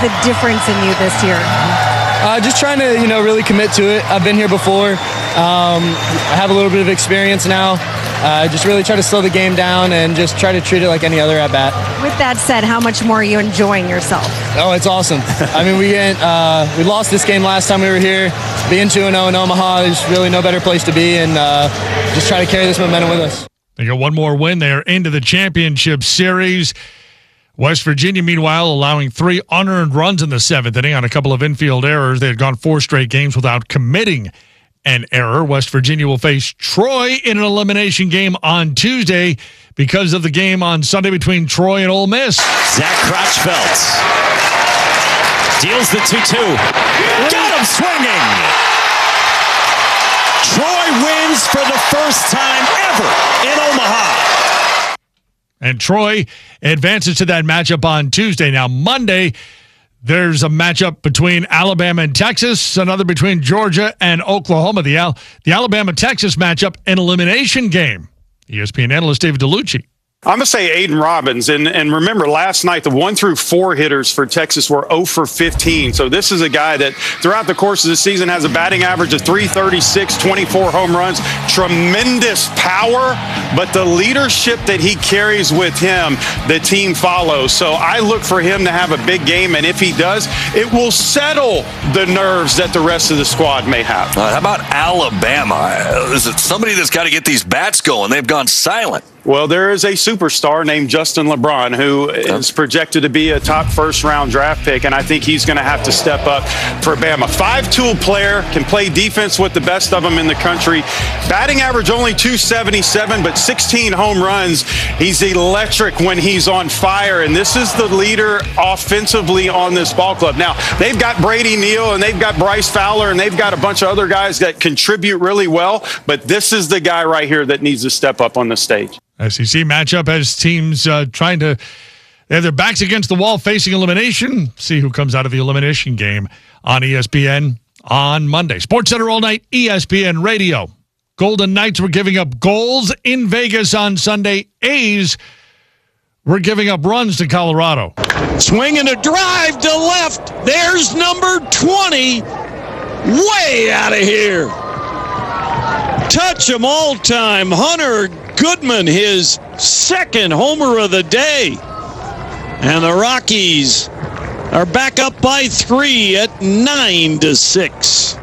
the difference in you this year? Just trying to, really commit to it. I've been here before. I have a little bit of experience now. Just really try to slow the game down and just try to treat it like any other at-bat. With that said, how much more are you enjoying yourself? Oh, it's awesome. I mean, we lost this game last time we were here. Being 2-0 in Omaha, there's really no better place to be, and just try to carry this momentum with us. They got one more win. They are into the championship series. West Virginia, meanwhile, allowing 3 unearned runs in the 7th inning on a couple of infield errors. They had gone 4 straight games without committing an error. West Virginia will face Troy in an elimination game on Tuesday because of the game on Sunday between Troy and Ole Miss. Zach Crotchfeld deals the 2-2. Got him swinging. Troy wins for the first time ever in Omaha. And Troy advances to that matchup on Tuesday. Now, Monday, there's a matchup between Alabama and Texas, another between Georgia and Oklahoma. The Alabama-Texas matchup, an elimination game. ESPN analyst David DeLucci. I'm going to say Aiden Robbins. And remember, last night, the 1 through 4 hitters for Texas were 0 for 15. So this is a guy that throughout the course of the season has a batting average of 336, 24 home runs, tremendous power. But the leadership that he carries with him, the team follows. So I look for him to have a big game. And if he does, it will settle the nerves that the rest of the squad may have. How about Alabama? Is it somebody that's got to get these bats going? They've gone silent. Well, there is a superstar named Justin LeBron who is projected to be a top first-round draft pick, and I think he's going to have to step up for Bama. 5-tool player, can play defense with the best of them in the country. Batting average only 277, but 16 home runs. He's electric when he's on fire, and this is the leader offensively on this ball club. Now, they've got Brady Neal, and they've got Bryce Fowler, and they've got a bunch of other guys that contribute really well, but this is the guy right here that needs to step up on the stage. SEC matchup as teams trying to have their backs against the wall facing elimination. See who comes out of the elimination game on ESPN on Monday. SportsCenter all night, ESPN Radio. Golden Knights were giving up goals in Vegas on Sunday. A's were giving up runs to Colorado. Swinging a drive to left. There's number 20. Way out of here. Touch 'em all time. Hunter Goodman, his second homer of the day. And the Rockies are back up by 3 at 9-6.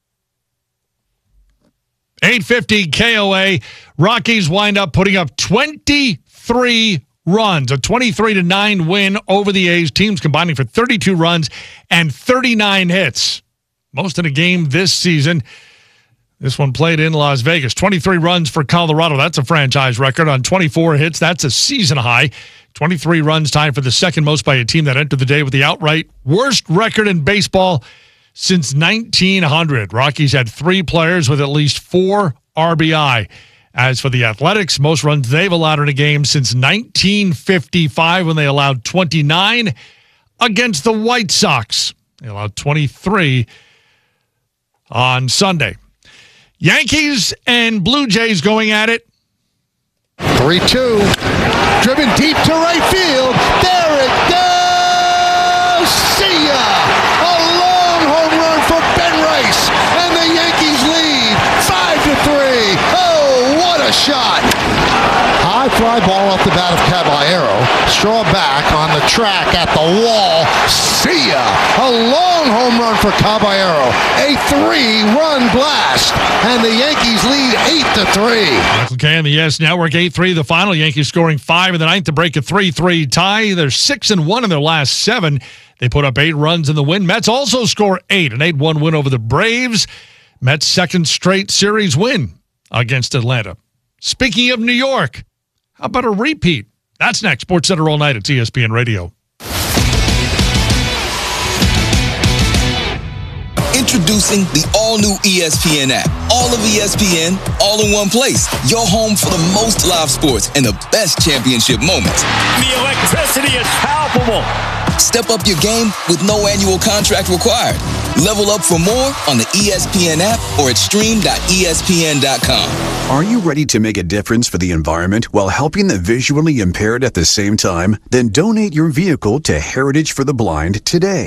850 KOA. Rockies wind up putting up 23 runs, a 23-9 win over the A's. Teams combining for 32 runs and 39 hits. Most in a game this season. This one played in Las Vegas. 23 runs for Colorado. That's a franchise record on 24 hits. That's a season high. 23 runs tied for the second most by a team that entered the day with the outright worst record in baseball since 1900. Rockies had 3 players with at least 4 RBI. As for the Athletics, most runs they've allowed in a game since 1955 when they allowed 29 against the White Sox. They allowed 23 on Sunday. Yankees and Blue Jays going at it. 3-2. Driven deep to right field. There it goes. See ya. A long home run for Ben Rice. And the Yankees lead 5-3. Oh, what a shot. High fly ball off the bat of Caballero. Straw back on the track at the wall. See ya. A long home run for Caballero. A 3-run blast. And the Yankees lead 8-3. Michael Kay on the Yes Network, 8-3 the final. Yankees scoring 5 in the ninth to break a 3-3 tie. They're 6-1 in their last 7. They put up 8 runs in the win. Mets also score 8, an 8-1 win over the Braves. Mets' second straight series win against Atlanta. Speaking of New York, how about a repeat? That's next. SportsCenter all night at ESPN Radio. Introducing the all-new ESPN app. All of ESPN, all in one place. Your home for the most live sports and the best championship moments. The electricity is palpable. Step up your game with no annual contract required. Level up for more on the ESPN app or at stream.espn.com. Are you ready to make a difference for the environment while helping the visually impaired at the same time? Then donate your vehicle to Heritage for the Blind today.